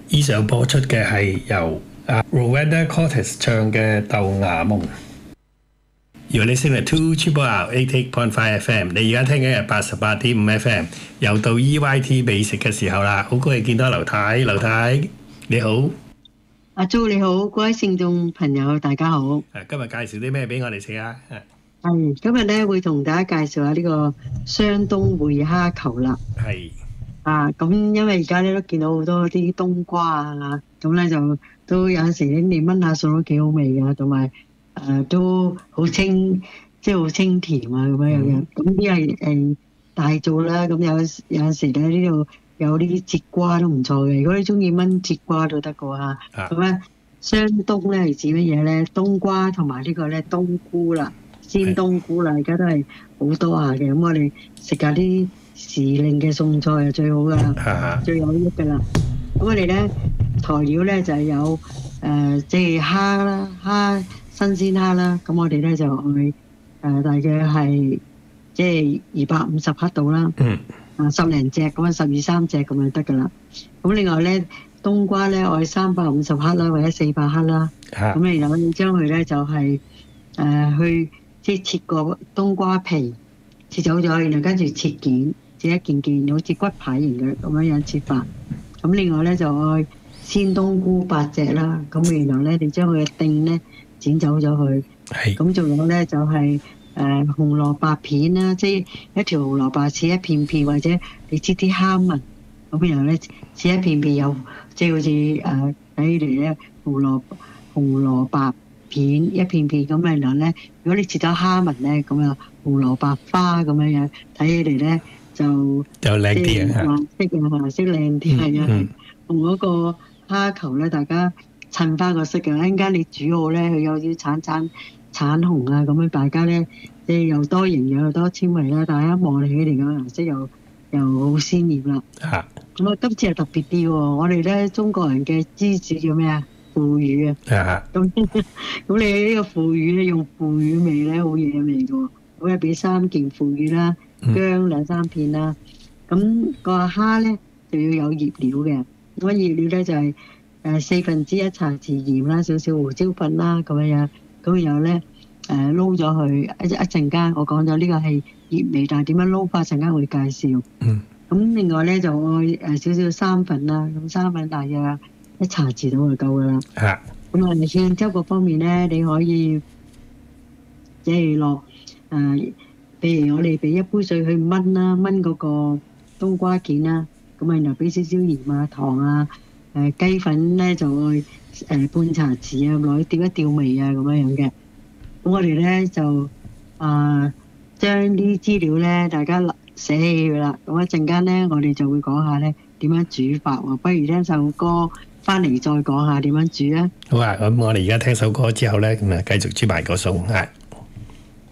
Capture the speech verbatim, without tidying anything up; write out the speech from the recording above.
以上播出嘅係由啊 Rowena Cortez 唱嘅《豆芽夢》。You're listening to Triple R eighty-eight point five F M。你而家聽緊係八十八點五 F M。又到 E Y T 美食嘅時候啦，好高興見到劉太，劉太你好。 阿 Jo 你好，各位聽眾朋友大家好。 誒，今日介紹啲咩俾我哋食啊？ 係今日咧會同大家介紹下呢個雙冬燴蝦球啦。 係。 啊，咁因為而家咧都見到好多啲冬瓜啊，咁咧就都有陣時咧你炆下餸都幾好味㗎，同埋誒都好清，即係好清甜啊咁樣樣嘅。咁呢係誒大做啦，咁有有陣時咧呢度有啲節瓜都唔錯嘅。如果你中意炆節瓜都得㗎嚇。咁咧雙冬咧係指乜嘢咧？冬瓜同埋呢個咧冬菇啦，鮮冬菇啦，而家都係好多下嘅。咁我哋食下啲時令嘅餸菜係最好噶啦，最有益噶啦。咁我哋咧材料咧就係有誒即係蝦啦，蝦新鮮蝦啦。咁我哋咧就去誒大概係即係二百五十克度啦。嗯。啊十零隻咁啊，十二三隻咁就得噶啦。咁另外咧冬瓜咧我係三百五十克啦，或者四百克啦。咁然後你將佢咧就係誒去即係切個冬瓜皮，切走咗，然後跟住切件。切一件件好似骨牌型嘅咁樣樣切法，咁另外咧就愛鮮冬菇八隻啦，咁然後咧你將佢嘅丁咧剪走咗佢，咁仲有咧就係、是、誒、呃、紅蘿蔔片啦，即係一條紅蘿蔔切一片片，或者你切啲蝦紋，咁然後咧切一片片有即係好似誒睇起嚟咧紅蘿紅蘿蔔片一片片咁，然後咧如果你切咗蝦紋咧，咁啊紅蘿蔔花咁樣樣睇起嚟咧。就就靚啲啊！ 顏色啊，顏色靚啲係啊，同嗰個蝦球咧，大家襯翻個色嘅。一陣間你煮好咧，佢有啲橙橙橙紅啊，咁樣大家咧即係又多營養又多纖維啦，大家望起嚟個顏色又又好鮮豔啦。嚇！咁啊，今次係特別啲喎，我哋咧中國人嘅芝士叫咩啊？腐乳啊！嚇！咁咁你呢個腐乳咧用腐乳味咧好惹味嘅喎，咁啊俾三件腐乳啦。薑兩三片啦，咁個蝦咧就要有醃料嘅，咁醃料咧就係誒四分之一茶匙鹽啦，少少胡椒粉啦咁樣樣，咁然後咧誒撈咗佢一一陣間，我講咗呢個係醃味，但係點樣撈法陣間會介紹。嗯。咁另外咧就愛誒少少生粉啦，咁生粉大約一茶匙到就夠噶啦。嚇。咁啊，醬汁嗰方面咧，你可以即係落誒。譬如我哋俾一杯水去炆啦，炆嗰個冬瓜件啦，咁啊然後俾少少鹽啊、糖啊、誒雞粉咧就會誒半茶匙啊，落去調一調味啊咁樣樣嘅。咁我哋咧就啊將啲資料咧大家寫起佢啦。咁一陣間咧我哋就會講下咧點樣煮法喎。不如聽首歌翻嚟再講下點樣煮啊。 好啊，咁我哋而家聽首歌之後咧，咁啊繼續煮埋個餸啊。